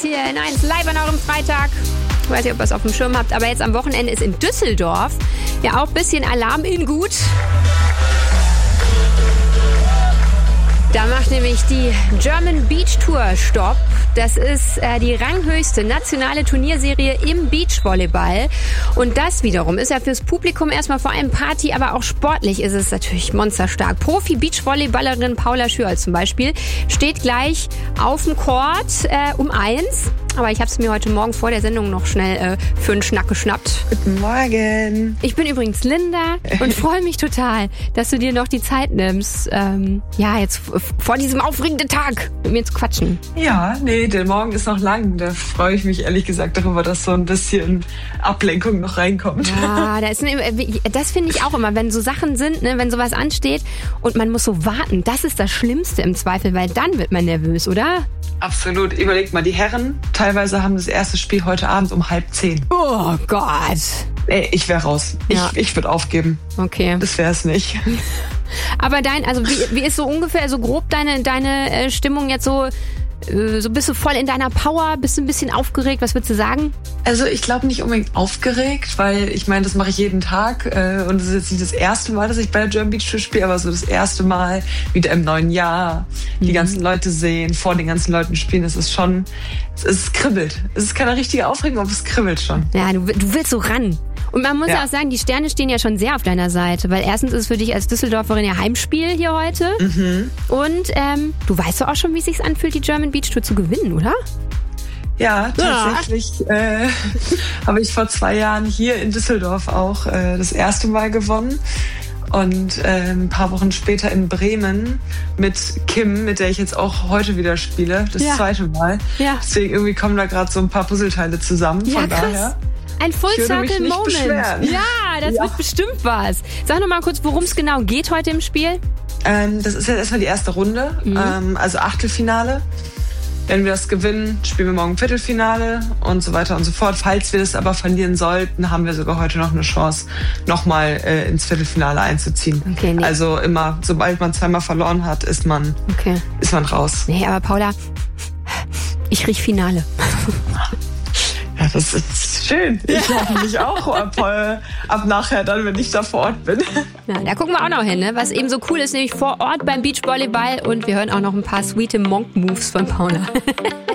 hier in 1 live an eurem Freitag. Ich weiß nicht, ob ihr es auf dem Schirm habt, aber jetzt am Wochenende ist in Düsseldorf ja auch ein bisschen Alarm in gut. Da macht nämlich die German Beach Tour Stopp. Das ist die ranghöchste nationale Turnierserie im Beachvolleyball. Und das wiederum ist ja fürs Publikum erstmal vor allem Party, aber auch sportlich ist es natürlich monsterstark. Profi-Beachvolleyballerin Paula Schürl zum Beispiel steht gleich auf dem Court um 1. Aber ich habe es mir heute Morgen vor der Sendung noch schnell für einen Schnack geschnappt. Guten Morgen. Ich bin übrigens Linda und freue mich total, dass du dir noch die Zeit nimmst, jetzt vor diesem aufregenden Tag mit mir zu quatschen. Ja, nee, der Morgen ist noch lang. Da freue ich mich ehrlich gesagt darüber, dass so ein bisschen Ablenkung noch reinkommt. Ja, das finde ich auch immer, wenn so Sachen sind, ne, wenn sowas ansteht und man muss so warten. Das ist das Schlimmste im Zweifel, weil dann wird man nervös, oder? Absolut. Überlegt mal, die Herren teilweise haben das erste Spiel heute Abend um 9:30. Oh Gott. Ey, ich wäre raus. Ja. Ich würde aufgeben. Okay. Das wäre es nicht. Aber wie ist so ungefähr, so grob deine Stimmung jetzt so bist du voll in deiner Power, bist du ein bisschen aufgeregt, was würdest du sagen? Also ich glaube nicht unbedingt aufgeregt, weil ich meine, das mache ich jeden Tag und es ist jetzt nicht das erste Mal, dass ich bei der German Beach Tour spiele, aber so das erste Mal wieder im neuen Jahr, die ganzen Leute sehen, vor den ganzen Leuten spielen, es kribbelt. Es ist keine richtige Aufregung, aber es kribbelt schon. Ja, du willst so ran. Und man muss ja auch sagen, die Sterne stehen ja schon sehr auf deiner Seite, weil erstens ist es für dich als Düsseldorferin ja Heimspiel hier heute. Mhm. Und du weißt doch auch schon, wie es sich anfühlt, die German Beach Tour zu gewinnen, oder? Ja, tatsächlich habe ich vor 2 Jahren hier in Düsseldorf auch das erste Mal gewonnen. Und ein paar Wochen später in Bremen mit Kim, mit der ich jetzt auch heute wieder spiele, das zweite Mal. Ja. Deswegen irgendwie kommen da gerade so ein paar Puzzleteile zusammen. Von daher. Ein Full-Circle-Moment. Ja, das wird bestimmt was. Sag noch mal kurz, worum es genau geht heute im Spiel. Das ist jetzt erstmal die erste Runde, also Achtelfinale. Wenn wir das gewinnen, spielen wir morgen Viertelfinale und so weiter und so fort. Falls wir das aber verlieren sollten, haben wir sogar heute noch eine Chance, nochmal ins Viertelfinale einzuziehen. Okay, nee. Also immer, sobald man 2-mal verloren hat, ist man raus. Nee, aber Paula, ich riech Finale. Ja, das ist schön. Ich hoffe mich auch ab nachher dann, wenn ich da vor Ort bin. Ja, da gucken wir auch noch hin, ne? Was eben so cool ist, nämlich vor Ort beim Beachvolleyball. Und wir hören auch noch ein paar sweete Monk-Moves von Paula.